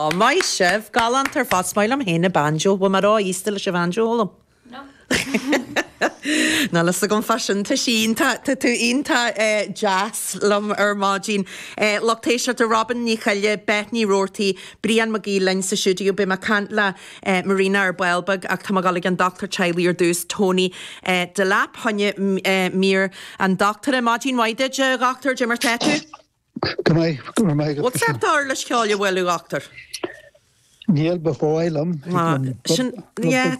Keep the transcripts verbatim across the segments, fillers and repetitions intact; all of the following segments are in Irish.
Oh, my chef, galant ar fosmail am héna banjo, wa mar á ístil se banjo holam. No. Na las a gon fashion ta sin ta ta tu inta jazz lum ar mágin lochtéisiart a Robin ní chaile Bethany Rorty Brian McGeelan sa studio be ma cantla Marina ar Belbag ach tá magalig an Doctor Chiley ar dús Tony de lap honne mir an Doctor a mágin waide je Doctor Jimmer Tetu. Cymai, cymai. What's that dar leis ceáile bhfuil Doctor? Níl befáilm. Yeah.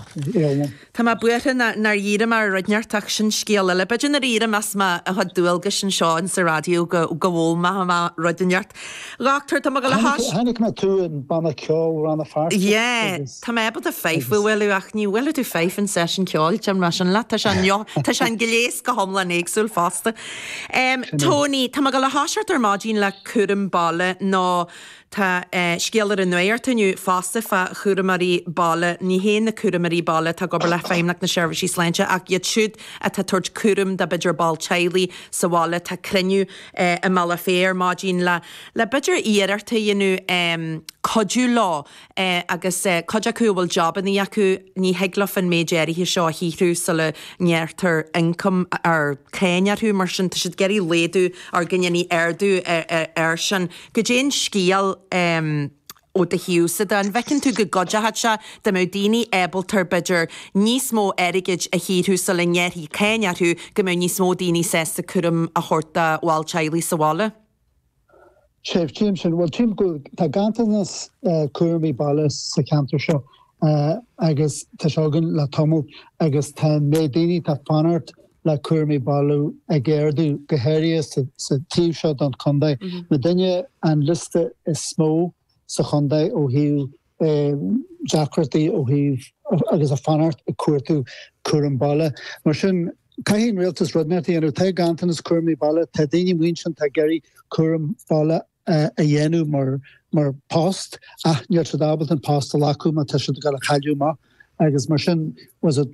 Tá má buirthe nar díra mar roidneartach sin scéal le beidir na díra mas ma a chud dúilga sin seáin sa radio go bhil ma ma roidneart. Doctor, tá má go le has. Hannig ma tú an bana ceol ran a far. Yeah, tá má ebal a feif bhfuil ach ní bhfuil tú feif in session ceáil tem mar sin le tá sin jo tá sin giléas go homla éagsúil fásta. Tony, tá má go le hasart ar mágin le curim balle ná Tá scéalar an nuir taniu fásta fa churamarí balle ní héna curamarí balle tá gobar le féimnach na seirbhísí sláinte ach iad siúd a tá tuairt curam da beidir ball Chiley sa bhála tá criniú a mala féir mágin le le beidir iararta dhéanú codú lá agus codja acu bhfuil job a ní acu ní heglaf an méidéirí hi seo híhrú sa le neartar income ar céinearthú mar sin tá siad geirí léadú ar gine airdú ar sin go déan scíal Um, ó de hiúsa an bhecinn tú go godja se de mó daoine ébal tar beidir níos mó airigid a híú sa le nnéirhí céinearthú go mó níos mó daoine sésta curum a chórta bháil Chiley sa bhála? Chef Jameson, well, Tim go tá gantanas cuirmí balle sa cantar seo agus tá segan le tomú agus tá mé daoine tá fanart le cuirmí ballú a ggéirdú gohéirí sa tíomh seo don chundaid. Na duine an liste is smó sa chundaid ó hiú deacrataí ó hiú agus a fanart a cuairtú cuirim balle. Mar sin caihín rialtas rudneirtaí anú tá gantanas cuirmí balle, tá daoine muin sin tá geirí cuirim balle a dhéanú mar mar post ach níor tradabalt an post a lacu má tá siad go a chailú má agus mar sin was a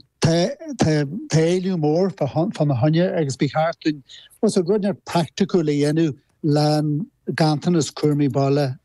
Tailiú mór fan na hanne agus bí hartún was a grunne practicúla dhéanú lean gantanas cuirmí balle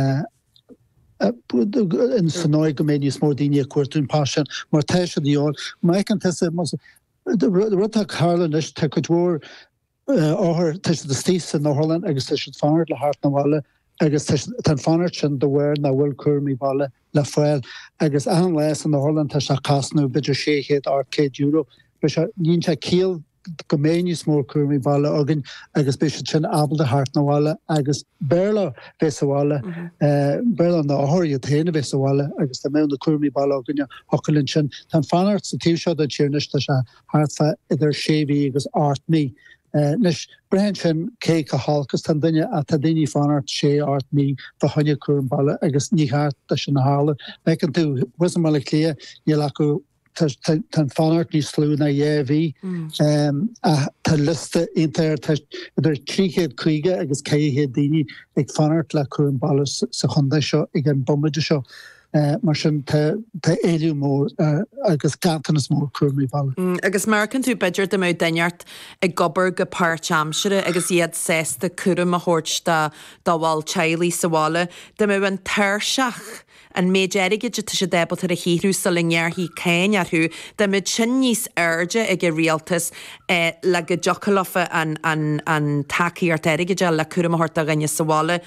in sanóid go méní smór daoine cuairtún pásin mar teise díol mai an teise rutá Carlan is te goúir áthir teise de stíos in Northland agus te siad fanir le hart na bhaile agus tan fanart sin do bhhair na bhfuil cuirmí balle le foiil agus an leis an Northland tá se casnú beidir séchéad arcéad euro níon se cíal go méníos mór cuirmí balle agin agus bé sin abal de hart na bhaile agus béla bheits a bhaile béla na áthir a héana bheits a bhaile agus tá mé na cuirmí balle aginne hocalinn sin tan fanart sa tíomh seo an tíirnis tá se hartfa idir séhí agus art mí. Nis brehin sin cé a hálgus tan duine a tá daoine fanart sé art mí fa hanne cuirim balle agus níhart de sin na hála. Me an tú was me le clia ní acu tan fanart ní slú na dhéhí a tá liste inter idir tríchéad chuige agus céhéad daoine ag fanart le cuirim balle sa chundaid seo ag an bombide seo. Uh, mar sin tá éiliú mór uh, agus gantanas mór cuirmí balle. Mm, agus marcan tú beidir de mó daineart ag gobar go páirt amsere agus iad sésta cuirim a thuirta dá bháil Chiley sa bhála de mó an tairseach an méidéirige de sé débal ar a híhrú sa le nnéirhí céinearthú de mid sin níos airde ag rialtas le go jocalafa an takeíart airige le cuirim a thuirta rinne sa bhála